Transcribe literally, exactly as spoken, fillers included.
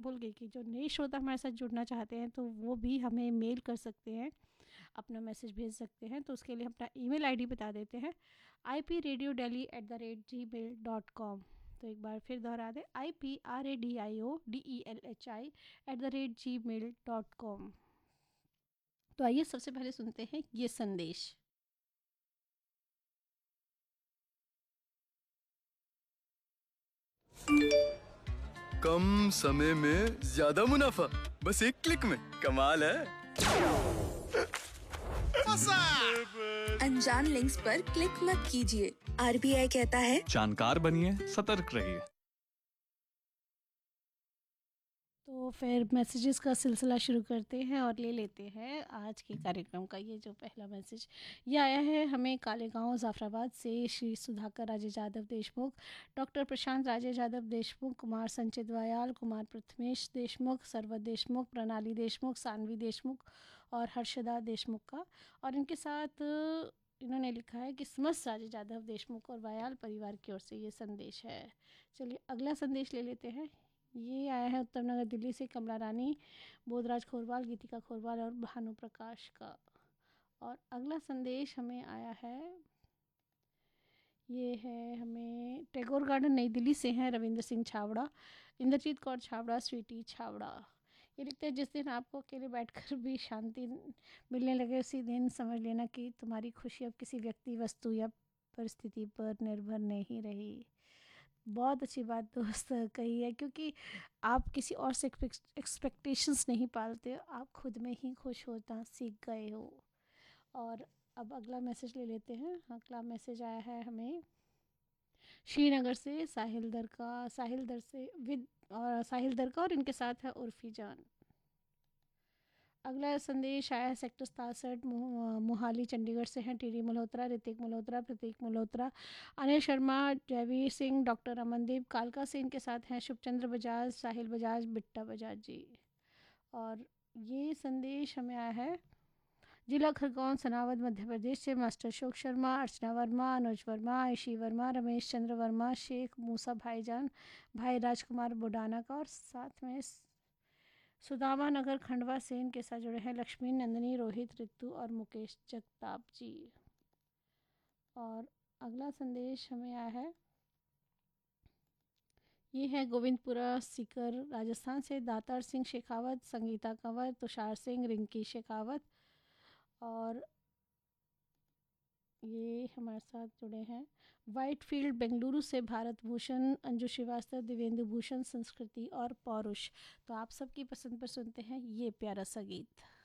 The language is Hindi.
भूल गई कि जो नए श्रोता हमारे साथ जुड़ना चाहते हैं तो वो भी हमें मेल कर सकते हैं, अपना मैसेज भेज सकते हैं। तो उसके लिए अपना ईमेल आईडी बता देते हैं, I P radio daily at the rate ji mail dot com. तो एक बार फिर दोहरा दें, I P R A D I O D E L H I at the rate ji mail dot com. तो आइए सबसे पहले सुनते हैं ये संदेश। कम समय में ज्यादा मुनाफा, बस एक क्लिक में, कमाल है। अनजान लिंक्स पर क्लिक मत कीजिए। आर बी आई कहता है, जानकार बनिए, सतर्क रहिए। तो फिर मैसेजेस का सिलसिला शुरू करते हैं और ले लेते हैं आज के कार्यक्रम का ये जो पहला मैसेज ये आया है हमें कालेगांव जाफराबाद से। श्री सुधाकर राजे यादव देशमुख, डॉक्टर प्रशांत राजे यादव देशमुख, कुमार संचित वायाल, कुमार प्रथमेश देशमुख, सरवत देशमुख, प्रणाली देशमुख, सानवी देशमुख और हर्षदा देशमुख का। और इनके साथ इन्होंने लिखा है कि समस्त राजे यादव देशमुख और वायाल परिवार की ओर से ये संदेश है। चलिए अगला संदेश ले लेते हैं। ये आया है उत्तम नगर दिल्ली से कमला रानी, बोधराज खोरवाल, गीतिका खोरवाल और भानु प्रकाश का। और अगला संदेश हमें आया है, ये है हमें टैगोर गार्डन नई दिल्ली से हैं रविंद्र सिंह छावड़ा, इंद्रजीत कौर छावड़ा, स्वीटी छावड़ा। ये लिखते हैं, जिस दिन आपको अकेले बैठकर भी शांति मिलने लगे उसी दिन समझ लेना कि तुम्हारी खुशी अब किसी व्यक्ति, वस्तु या परिस्थिति पर निर्भर नहीं रही। बहुत अच्छी बात दोस्त कही है, क्योंकि आप किसी और से एक्सपेक्टेशंस नहीं पालते, आप खुद में ही खुश होना सीख गए हो। और अब अगला मैसेज ले लेते हैं। अगला मैसेज आया है हमें श्रीनगर से साहिल दर का, साहिल दर से विद और साहिल दर का और इनके साथ है उर्फी जान। अगला संदेश आया है सेक्टर सतासठ मोहाली चंडीगढ़ से हैं टीडी मल्होत्रा, ऋतिक मल्होत्रा, प्रतीक मल्होत्रा, अनिल शर्मा, जयवीर सिंह, डॉक्टर अमनदीप। कालका से इनके साथ हैं शुभचंद्र बजाज, साहिल बजाज, बिट्टा बजाज जी। और ये संदेश हमें आया है जिला खरगोन सनावद मध्य प्रदेश से मास्टर अशोक शर्मा, अर्चना वर्मा, अनुज वर्मा, आयशी वर्मा, रमेश चंद्र वर्मा, शेख मूसा भाईजान, भाई राजकुमार बुडाना का। और साथ में सुदामा नगर खंडवा से इनके साथ जुड़े हैं लक्ष्मी, नंदनी, रोहित, ऋतु और मुकेश जगताप जी। और अगला संदेश हमें आया है, ये है गोविंदपुरा सीकर राजस्थान से दातार सिंह शेखावत, संगीता कंवर, तुषार सिंह, रिंकी शेखावत। और ये हमारे साथ जुड़े हैं वाइटफील्ड बेंगलुरु से भारत भूषण, अंजू श्रीवास्तव, दिव्येंदु भूषण, संस्कृति और पौरुष। तो आप सबकी पसंद पर सुनते हैं ये प्यारा सा गीत।